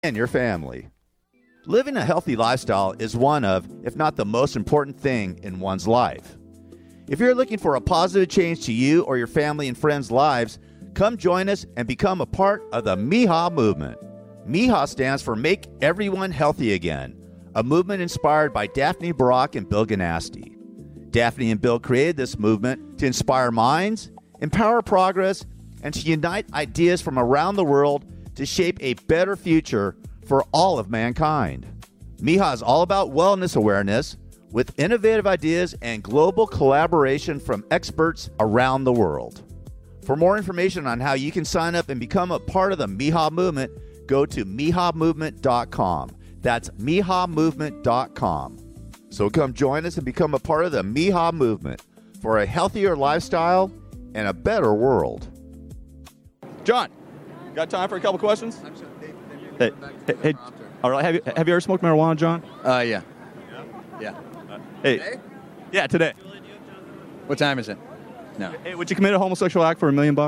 and your family. Living a healthy lifestyle is one of, if not the most important thing in one's life. If you're looking for a positive change to you or your family and friends' lives, come join us and become a part of the MIHA movement. MIHA stands for Make Everyone Healthy Again, a movement inspired by Daphne Barak and Bill Ganasty. Daphne and Bill created this movement to inspire minds, empower progress, and to unite ideas from around the world to shape a better future for all of mankind. MIHA is all about wellness awareness with innovative ideas and global collaboration from experts around the world. For more information on how you can sign up and become a part of the MIHA movement, go to mihamovement.com. That's mihamovement.com. So come join us and become a part of the MIHA movement for a healthier lifestyle and a better world. John, got time for a couple questions? Hey, all right. Have you ever smoked marijuana, John? Yeah. Hey, Today? yeah, today. What time is it? No. Hey, would you commit a homosexual act for $1 million?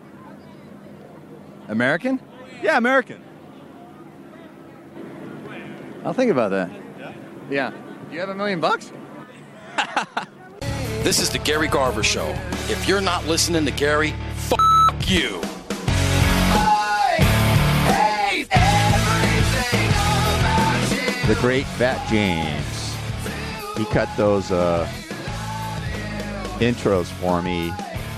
American? Yeah, American. I'll think about that. Yeah. Do you have $1 million? This is the Gary Garver Show. If you're not listening to Gary, fuck you. The great Fat James. He cut those intros for me.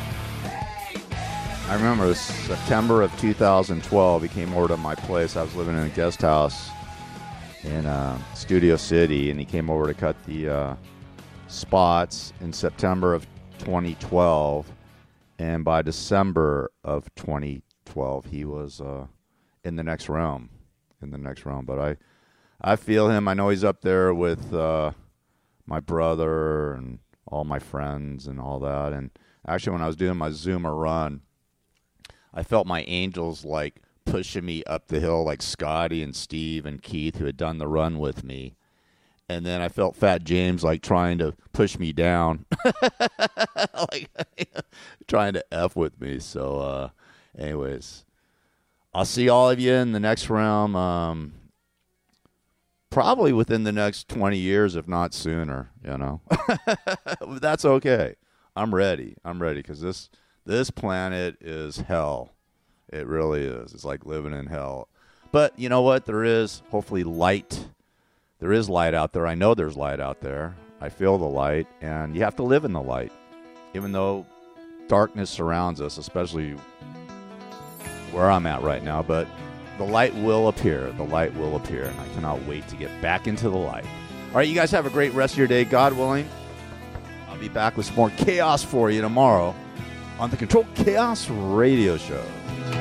I remember it was September of 2012. He came over to my place. I was living in a guest house in Studio City, and he came over to cut the spots in September of 2012. And by December of 2012, he was in the next realm. But I feel him. I know he's up there with my brother and all my friends and all that. And actually, when I was doing my Zoomer run, I felt my angels like pushing me up the hill, like Scotty and Steve and Keith, who had done the run with me. And then I felt Fat James like trying to push me down, like trying to F with me. So, anyways, I'll see all of you in the next realm. Probably within the next 20 years, if not sooner, you know. That's okay. I'm ready because this planet is hell. It really is. It's like living in hell. But you know what? There is hopefully light. There is light out there. I know there's light out there. I feel the light, and you have to live in the light. Even though darkness surrounds us, especially where I'm at right now, but the light will appear. The light will appear, and I cannot wait to get back into the light. All right, you guys have a great rest of your day, God willing. I'll be back with some more chaos for you tomorrow on the Control Chaos Radio Show.